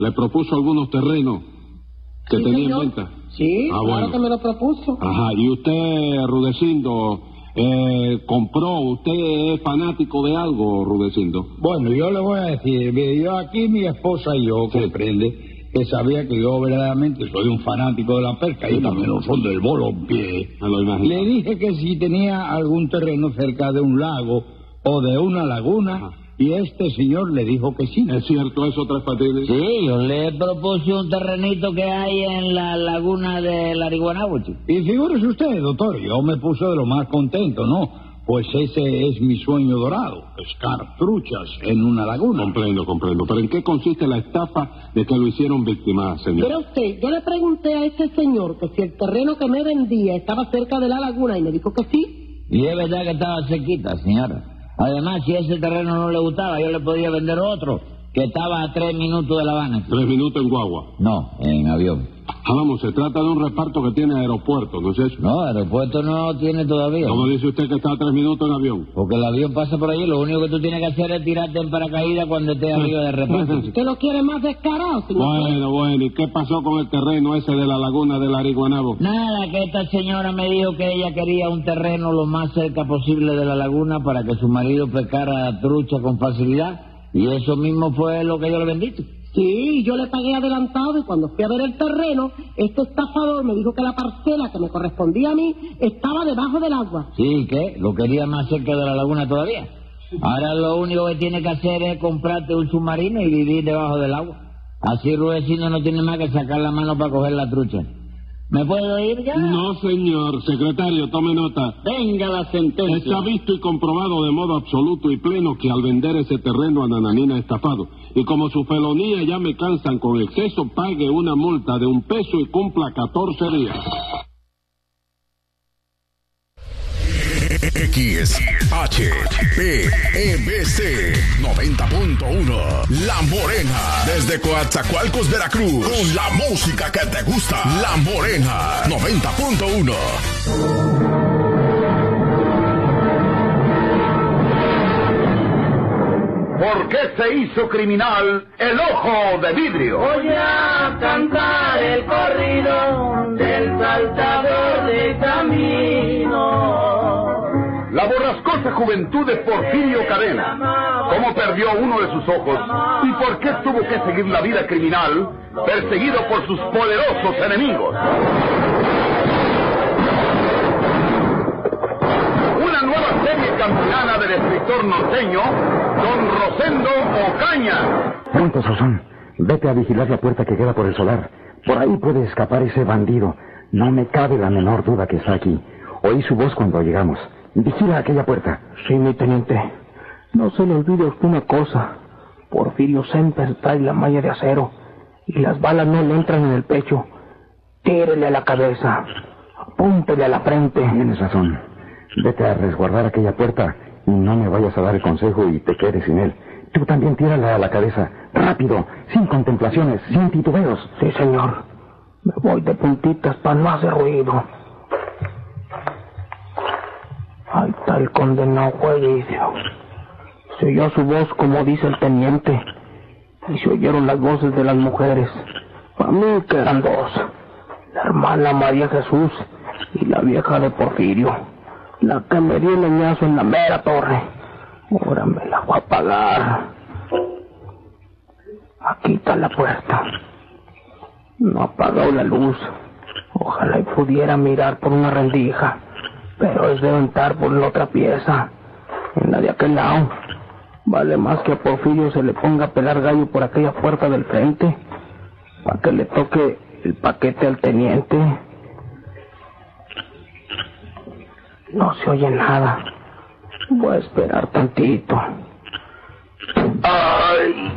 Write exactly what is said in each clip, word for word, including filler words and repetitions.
le propuso algunos terrenos que sí, tenía señor. en venta. Sí, ah, claro bueno. que me lo propuso. Ajá, y usted, Rudecindo, eh, compró, ¿usted es fanático de algo, Rudecindo? Bueno, yo le voy a decir, mire, yo aquí mi esposa y yo, Sí. comprende, que sabía que yo verdaderamente soy un fanático de la pesca y también lo son del bolompié. Me lo imagino. Le dije que si tenía algún terreno cerca de un lago o de una laguna, Ajá. y este señor le dijo que sí. ¿Es cierto eso, Tres Patines? Sí, yo le propuse un terrenito que hay en la laguna de Lariguanáhuac. Y figúrese usted, doctor, yo me puse de lo más contento, ¿no? Pues ese es mi sueño dorado, pescar truchas en una laguna. Comprendo, comprendo. ¿Pero en qué consiste la estafa de que lo hicieron víctima, señor? Pero usted, yo le pregunté a ese señor que si el terreno que me vendía estaba cerca de la laguna y me dijo que sí. Y es verdad que estaba cerquita, señora. Además, si ese terreno no le gustaba, yo le podía vender otro, que estaba a tres minutos de La Habana. Tres minutos en guagua. No, en avión. Ah, vamos, se trata de un reparto que tiene aeropuerto, ¿no es eso? No, aeropuerto no tiene todavía. ¿Cómo dice usted que está a tres minutos en avión? Porque el avión pasa por allí, lo único que tú tienes que hacer es tirarte en paracaídas cuando estés arriba de reparto. ¿Usted lo quiere más descarado, señor? Bueno, bueno, ¿y qué pasó con el terreno ese de la laguna de Lariguanabo? Nada, que esta señora me dijo que ella quería un terreno lo más cerca posible de la laguna para que su marido pescara trucha con facilidad, y eso mismo fue lo que yo le vendí. Sí, yo le pagué adelantado y cuando fui a ver el terreno, este estafador me dijo que la parcela que me correspondía a mí estaba debajo del agua. Sí, ¿qué? Lo quería más cerca de la laguna todavía. Ahora lo único que tiene que hacer es comprarte un submarino y vivir debajo del agua. Así Rudecindo no tiene más que sacar la mano para coger la trucha. ¿Me puedo ir ya? No, señor. Secretario, tome nota. Venga la sentencia. Está visto y comprobado de modo absoluto y pleno que al vender ese terreno a Nananina estafado, y como su felonía ya me cansan con exceso, pague una multa de un peso y cumpla catorce días. X H P E B C noventa punto uno La Morena, desde Coatzacoalcos, Veracruz, con la música que te gusta. La Morena noventa punto uno. ¿Por qué se hizo criminal el ojo de vidrio? Voy a cantar el corrido del saltador de camino. La borrascosa juventud de Porfirio Cadena. ¿Cómo perdió uno de sus ojos? ¿Y por qué tuvo que seguir la vida criminal, perseguido por sus poderosos enemigos? Una nueva serie campilana del escritor norteño, Don Rosendo Ocaña. Pronto, Sosón. Vete a vigilar la puerta que queda por el solar. Por ahí puede escapar ese bandido. No me cabe la menor duda que está aquí. Oí su voz cuando llegamos. Vigila aquella puerta. Sí, mi teniente. No se le olvide a usted una cosa. Porfirio Semper trae la malla de acero y las balas no le entran en el pecho. Tírele a la cabeza. Apúntele a la frente. Tienes razón. Vete a resguardar aquella puerta y no me vayas a dar el consejo y te quedes sin él. Tú también tírale a la cabeza. Rápido, sin contemplaciones, sin titubeos. Sí, señor. Me voy de puntitas para no hacer ruido. Ahí está el condenado jueguicio. Se oyó su voz como dice el teniente. Y se oyeron las voces de las mujeres. Para mí que eran dos. La hermana María Jesús y la vieja de Porfirio. La que me dio el leñazo en la mera torre. Ahora me la voy a pagar. Aquí está la puerta. No ha apagado la luz. Ojalá y pudiera mirar por una rendija. Pero es de entrar por la otra pieza. En la de aquel lado. Vale más que a Porfirio se le ponga a pelar gallo por aquella puerta del frente. Para que le toque el paquete al teniente. No se oye nada. Voy a esperar tantito. ¡Ay!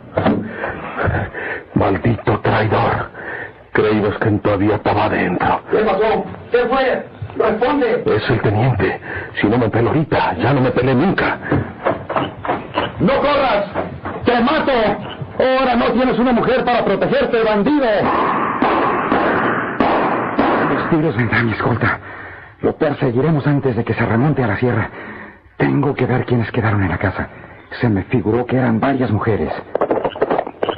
Maldito traidor. Creídos que todavía estaba adentro. ¿Qué pasó? ¿Qué fue? Responde. Es el teniente. Si no me pelo ahorita, ya no me pelé nunca. ¡No corras! ¡Te mato! Ahora no tienes una mujer para protegerte, bandido. Los tigres vendrán mi escolta. Lo perseguiremos antes de que se remonte a la sierra. Tengo que ver quiénes quedaron en la casa. Se me figuró que eran varias mujeres.